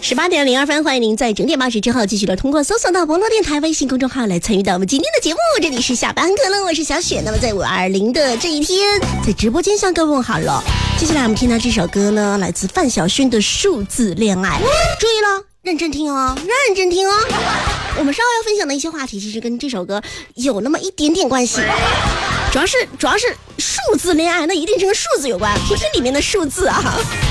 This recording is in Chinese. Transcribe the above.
18:02，欢迎您在整点80之后继续的通过搜索到网络电台微信公众号来参与到我们今天的节目。这里是下班课了，我是小雪。那么在520的这一天，在直播间向各位问好了。接下来我们听到这首歌呢，来自范晓萱的《数字恋爱》。注意了，认真听哦，认真听哦。我们稍后要分享的一些话题，其实跟这首歌有那么一点点关系。主要是数字恋爱，那一定是跟数字有关。听听里面的数字啊。